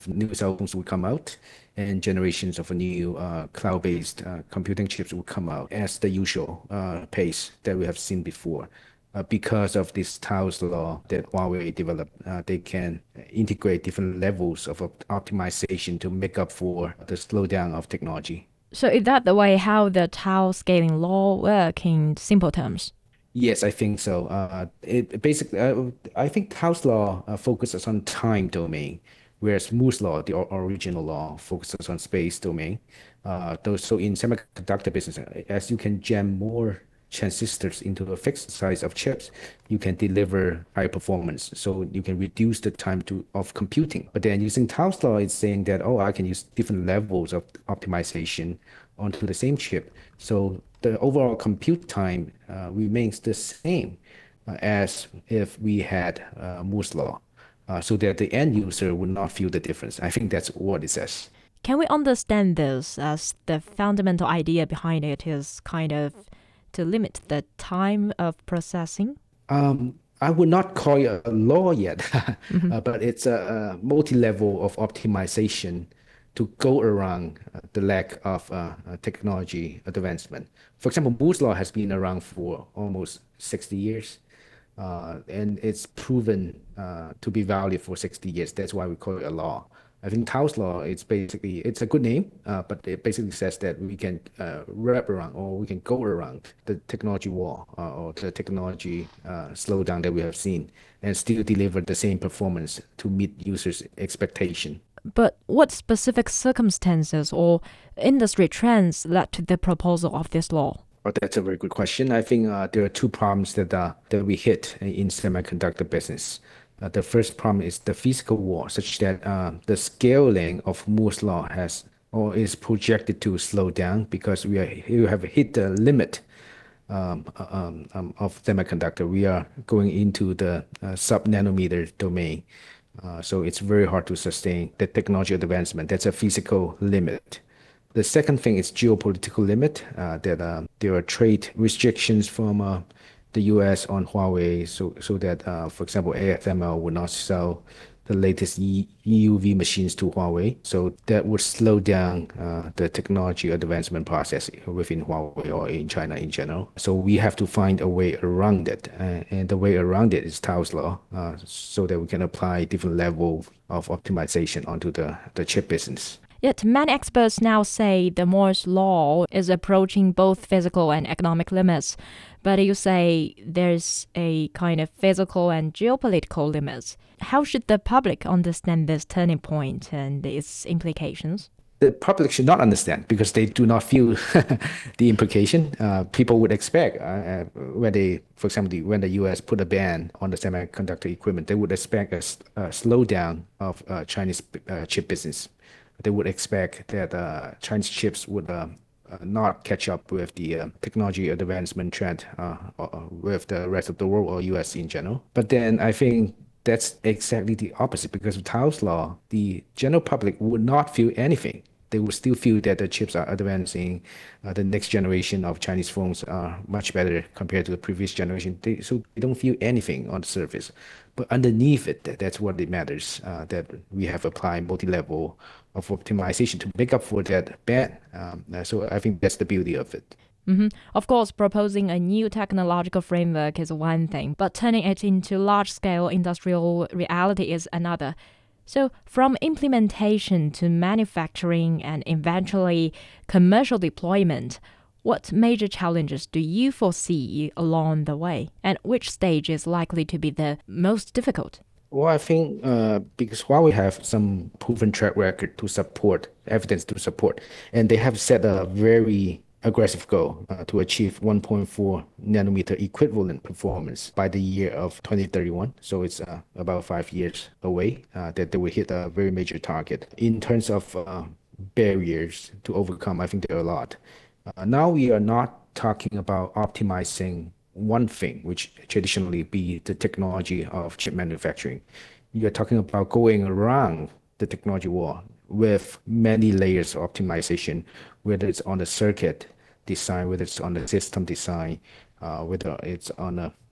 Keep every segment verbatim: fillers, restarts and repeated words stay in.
new cell phones would come out and generations of new uh, cloud-based uh, computing chips would come out as the usual uh, pace that we have seen before. Uh, because of this Tao's law that Huawei developed, uh, they can integrate different levels of op- optimization to make up for the slowdown of technology. So is that the way how the Tau scaling law work in simple terms? Yes, I think so. Uh, it basically, uh, I think Tao's law uh, focuses on time domain, whereas Moore's law, the o- original law, focuses on space domain. Uh, those, so in semiconductor business, uh, as you can jam more transistors into a fixed size of chips, you can deliver high performance. So you can reduce the time to of computing. But then using Tao's law, it's saying that, oh, I can use different levels of optimization onto the same chip. So the overall compute time uh, remains the same uh, as if we had uh, Moore's law, uh, so that the end user would not feel the difference. I think that's what it says. Can we understand this as the fundamental idea behind it is kind of to limit the time of processing? Um, I would not call it a law yet, Hmm. uh, but it's a, a multi-level of optimization to go around uh, the lack of uh, uh, technology advancement. For example, Moore's law has been around for almost sixty years, uh, and it's proven uh, to be valid for sixty years. That's why we call it a law. I think Tao's law, it's basically, it's a good name, uh, but it basically says that we can uh, wrap around or we can go around the technology wall uh, or the technology uh, slowdown that we have seen and still deliver the same performance to meet users' expectation. But what specific circumstances or industry trends led to the proposal of this law? Oh, that's a very good question. I think uh, there are two problems that uh, that we hit in semiconductor business. Uh, the first problem is the physical wall, such that uh, the scaling of Moore's law has or is projected to slow down because we are you have hit the limit um, uh, um, um, of semiconductor. We are going into the uh, sub-nanometer domain. Uh, so it's very hard to sustain the technology advancement. That's a physical limit. The second thing is geopolitical limit, uh, that uh, there are trade restrictions from uh, the U S on Huawei, so so that, uh, for example, A S M L would not sell the latest E- EUV machines to Huawei. So that would slow down uh, the technology advancement process within Huawei or in China in general. So we have to find a way around it, uh, and the way around it is Tao's law, uh, so that we can apply different level of optimization onto the, the chip business. Yet many experts now say the Moore's law is approaching both physical and economic limits. But you say there's a kind of physical and geopolitical limits. How should the public understand this turning point and its implications? The public should not understand because they do not feel the implication. Uh, people would expect uh, uh, when they, for example, the, when the U S put a ban on the semiconductor equipment, they would expect a, s- a slowdown of uh, Chinese uh, chip business. They would expect that uh, Chinese chips would uh, uh, not catch up with the uh, technology advancement trend uh, uh, with the rest of the world or U S in general. But then I think that's exactly the opposite because of Tao's law, the general public would not feel anything. They would still feel that the chips are advancing. Uh, the next generation of Chinese phones are much better compared to the previous generation. They, so they don't feel anything on the surface. But underneath it, that, that's what it matters, uh, that we have applied multi-level of optimization to make up for that ban. Um, uh, so I think that's the beauty of it. Hmm. Of course, proposing a new technological framework is one thing, but turning it into large scale industrial reality is another. So, from implementation to manufacturing and eventually commercial deployment, what major challenges do you foresee along the way? And which stage is likely to be the most difficult? Well, I think uh, because Huawei have some proven track record to support, evidence to support, and they have set a very aggressive goal uh, to achieve one point four nanometer equivalent performance by the year of twenty thirty-one. So it's uh, about five years away uh, that they will hit a very major target. In terms of uh, barriers to overcome, I think there are a lot. Uh, now we are not talking about optimizing one thing, which traditionally be the technology of chip manufacturing. You're talking about going around the technology wall with many layers of optimization, whether it's on the circuit design, whether it's on the system design, uh, whether it's on a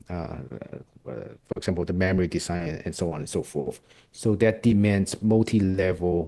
uh, for example, the memory design and so on and so forth. So that demands multi-level